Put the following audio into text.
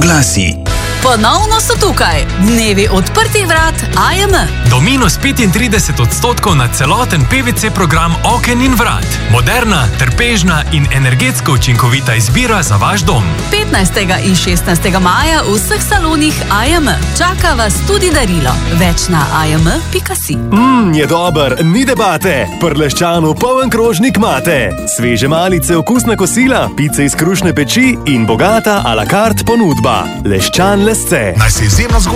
oglasi. Ponovno so tukaj dnevi odprtih vrat AJM. Do minus 35% na celoten PVC program oken in vrat. Moderna, trpežna in energetsko učinkovita izbira za vaš dom. 15. in 16. maja v vseh salonih AJM. Čaka vas tudi darilo. Več na ajm.si. Je dober, ni debate. Pri Leščanu poln krožnik imate. Sveže malice, okusna kosila, pice iz krušne peči in bogata a la carte ponudba. Leščan Lesce. Naj se izjemno zgodi.